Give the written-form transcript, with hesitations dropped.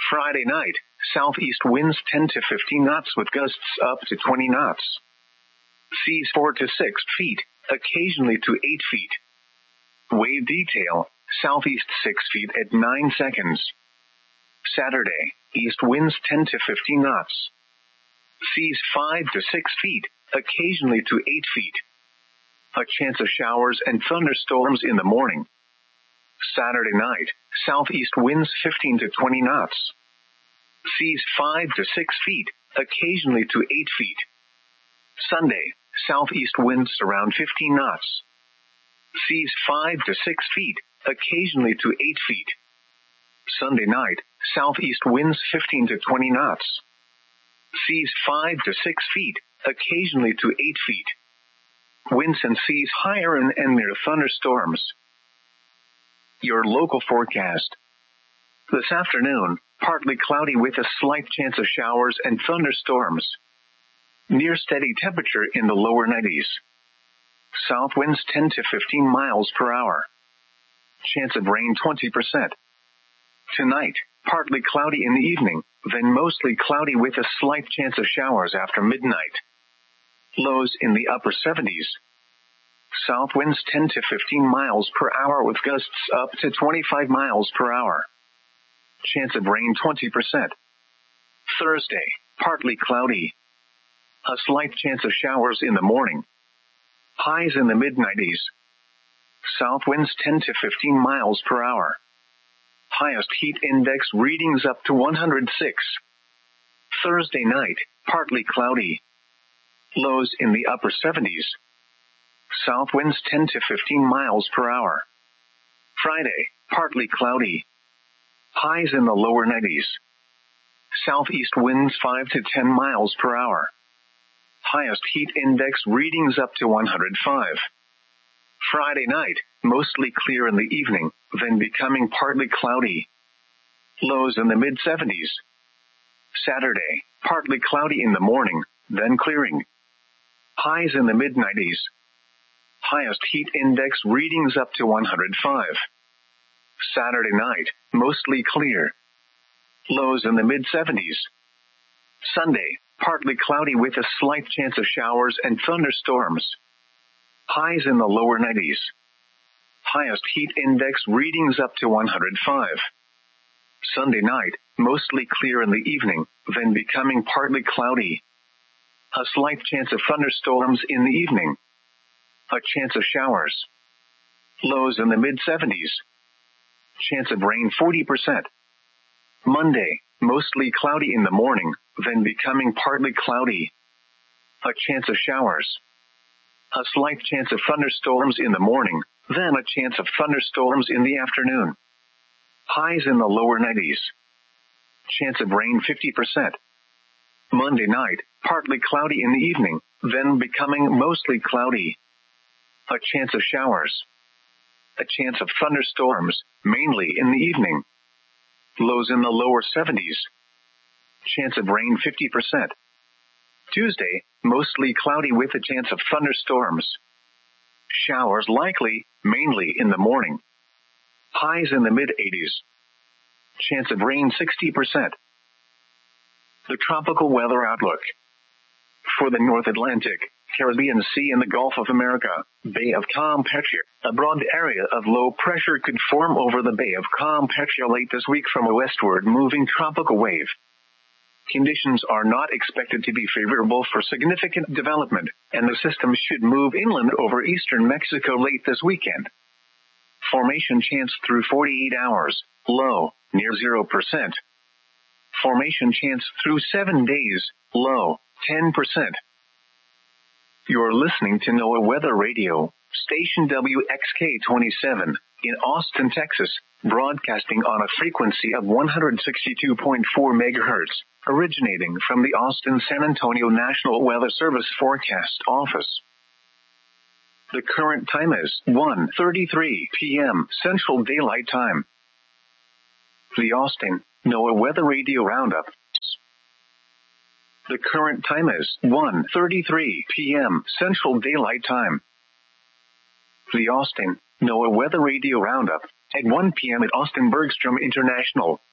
Friday night, southeast winds 10 to 15 knots with gusts up to 20 knots. Seas 4 to 6 feet, occasionally to 8 feet. Wave detail, southeast 6 feet at 9 seconds. Saturday, east winds 10 to 15 knots. Seas 5 to 6 feet, occasionally to 8 feet. A chance of showers and thunderstorms in the morning. Saturday night, southeast winds 15 to 20 knots. Seas 5 to 6 feet, occasionally to 8 feet. Sunday, southeast winds around 15 knots. Seas 5 to 6 feet, occasionally to 8 feet. Sunday night, southeast winds 15 to 20 knots. Seas 5 to 6 feet, occasionally to 8 feet. Winds and seas higher and near thunderstorms. Your local forecast. This afternoon, partly cloudy with a slight chance of showers and thunderstorms. Near steady temperature in the lower 90s. South winds 10 to 15 miles per hour. Chance of rain 20%. Tonight, partly cloudy in the evening, then mostly cloudy with a slight chance of showers after midnight. Lows in the upper 70s. South winds 10 to 15 miles per hour with gusts up to 25 miles per hour. Chance of rain 20%. Thursday, partly cloudy. A slight chance of showers in the morning. Highs in the mid-90s. South winds 10 to 15 miles per hour. Highest heat index readings up to 106. Thursday night, partly cloudy. Lows in the upper 70s. South winds 10 to 15 miles per hour. Friday, partly cloudy. Highs in the lower 90s. Southeast winds 5 to 10 miles per hour. Highest heat index readings up to 105. Friday night, mostly clear in the evening, then becoming partly cloudy. Lows in the mid-70s. Saturday, partly cloudy in the morning, then clearing. Highs in the mid-90s. Highest heat index readings up to 105. Saturday night, mostly clear. Lows in the mid-70s. Sunday, partly cloudy with a slight chance of showers and thunderstorms. Highs in the lower 90s. Highest heat index readings up to 105. Sunday night, mostly clear in the evening, then becoming partly cloudy. A slight chance of thunderstorms in the evening. A chance of showers. Lows in the mid-70s. Chance of rain 40%. Monday, mostly cloudy in the morning, then becoming partly cloudy. A chance of showers. A slight chance of thunderstorms in the morning, then a chance of thunderstorms in the afternoon. Highs in the lower 90s. Chance of rain 50%. Monday night, partly cloudy in the evening, then becoming mostly cloudy. A chance of showers. A chance of thunderstorms, mainly in the evening. Lows in the lower 70s. Chance of rain 50%. Tuesday, mostly cloudy with a chance of thunderstorms. Showers likely, mainly in the morning. Highs in the mid-80s. Chance of rain 60%. The tropical weather outlook. For the North Atlantic, Caribbean Sea and the Gulf of America, Bay of Campeche, a broad area of low pressure could form over the Bay of Campeche late this week from a westward moving tropical wave. Conditions are not expected to be favorable for significant development, and the system should move inland over eastern Mexico late this weekend. Formation chance through 48 hours, low, near 0%. Formation chance through 7 days, low, 10%. You're listening to NOAA Weather Radio, station WXK-27, in Austin, Texas, broadcasting on a frequency of 162.4 megahertz, originating from the Austin-San Antonio National Weather Service Forecast Office. The current time is 1:33 p.m. Central Daylight Time. The Austin NOAA Weather Radio Roundup. The current time is 1:33 p.m. Central Daylight Time. The Austin NOAA Weather Radio Roundup at 1 p.m. at Austin Bergstrom International